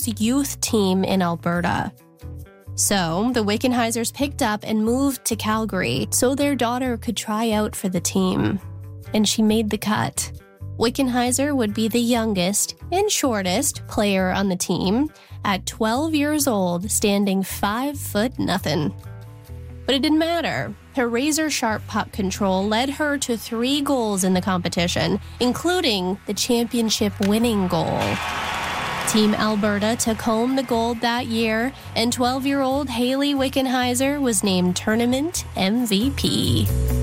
first youth team in Alberta. So, the Wickenheisers picked up and moved to Calgary so their daughter could try out for the team. And she made the cut. Wickenheiser would be the youngest and shortest player on the team at 12 years old, standing 5'0". But it didn't matter. Her razor-sharp puck control led her to 3 goals in the competition, including the championship-winning goal. Team Alberta took home the gold that year, and 12-year-old Hayley Wickenheiser was named tournament MVP.